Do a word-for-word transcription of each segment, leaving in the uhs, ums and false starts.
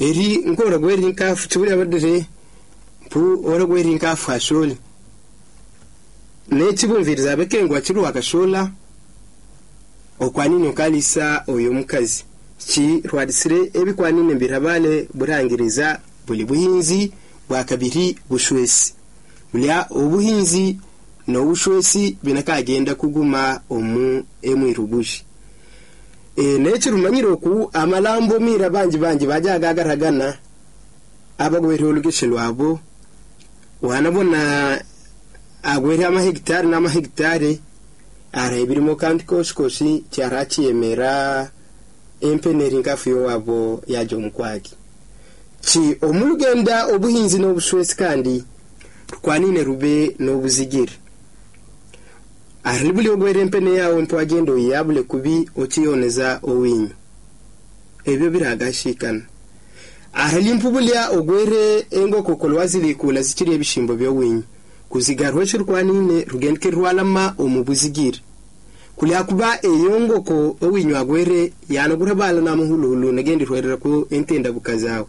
eri nkora gweri nkafu tuburi abadere pu ora gweri nkafu asholi nekibumviriza abekengwa kiru akashola okwanini okalisa oyo mukazi ki rwadisire ebikwanini mbirabale burangiriza buli buhinzi bwa kabiri bushwesi bulya obuhinzi no bushwesi binakagenda kuguma omu emwirubushi e nekirumanyiro ku amalambo mira banji banji bajagagaragana abagwere olugeshe lwabo wanabona agwere ama hectare na ama hectare ara ibirimo kandi koshikoshi cyarachiyemera empeneri ngafu yo wabo yaje omukwagi ki omulugenda obuhinzi no bushwesi kandi kwanine rube no buzigire aribuli ogwere empene yawo ntwagendo yabule kubi okiyoneza owinyu ebyo biragashikana ahalimpubulya ogwere engoko kolwazili kula zikiri ebishimbo byo winyu kuzigarwe shirkwanine rugendke rwalama omubuzigire kulya kuba eyongoko owinyu agwere yanagura bala na muhululu negendi rwerera ko entenda bukazawe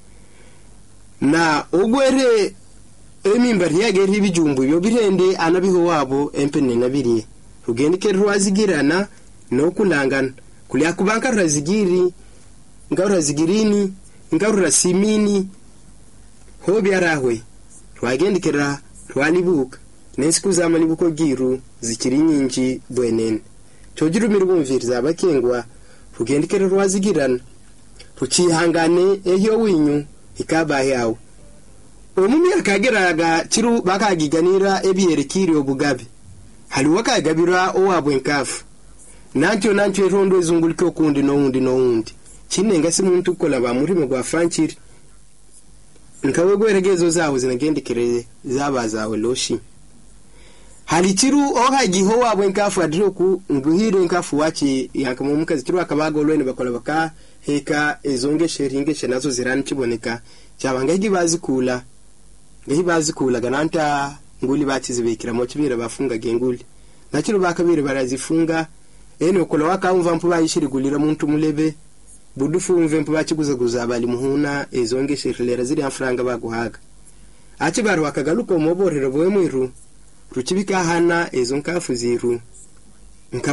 na ogwere emimba ryageri bijumbu byo birende anabiho wabo empene nabiriye rugendke rwazigirana no kulangana kulya kubanka razigiri ngawra zigirini ngawra simini ho byarahwe rwagendikera rwalibuka nesiku zamalibuko giru zikiri nyinji bwenene cyogirumirwa bumviriza abakengwa rugendikera rwazigirana rucihangane ehyo winyu ikaba yawo omumi akageraga kiru bakagiganira ebiyerekiri obugabe hali wakagabira owabwe nkafu nantyo nantyo erondo ezungulike okundi no undi no undi kinenga simuntu kola ba murimo gwa franchiri nkawe gweregezo zawo zinagendekere zabazawe loshi hali kiru ohagiho wabwe nkafu adiroku nguhire nkafu wachi yakamo mukazi kiru akabaga olwene bakola baka heka ezonge sheringe shenazo zirani kiboneka cyabanga gibazi kula ngibazi kula gananta nguli batizibekira mo kibira bafunga genguli nakiro bakabire barazifunga ene okola wakamva mpu bayishirigulira muntu mulebe budufu umve mpu bakiguzaguza abali muhuna ezonge sherilera ziri amfranga baguhaga aci baru akagaluko moborero bwe mwiru rukibika hana ezo nkafu ziru